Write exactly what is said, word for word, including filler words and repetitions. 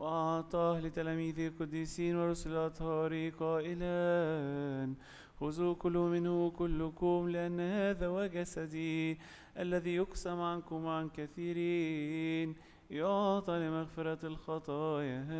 وأعطاه لتلاميذه القديسين ورسل الأطهار قائلا: خذوا كلوا منه كلكم، لأن هذا هو جسدي الذي يقسم عنكم عن كثيرين، يعطى لمغفرة الخطايا.